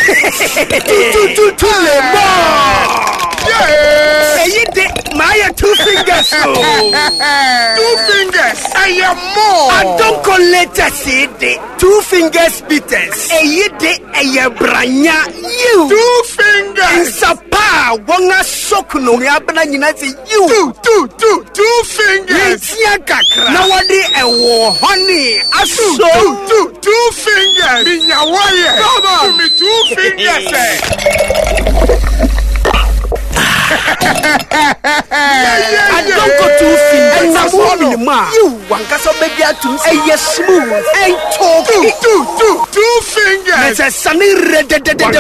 Two my 2 fingers. 2 fingers. I am more. I don't call letters say 2 fingers beaters. A branya you. 2 fingers. Sapa wonga sokuno yabana nyina say you. 2 fingers. Now what they honey. Aso 2 fingers. Minya wire. Come on. Me 2 fingers. I don't go 2 fingers. And you want to baby to say yes smooth and talk. 2 fingers. It's a sunny red.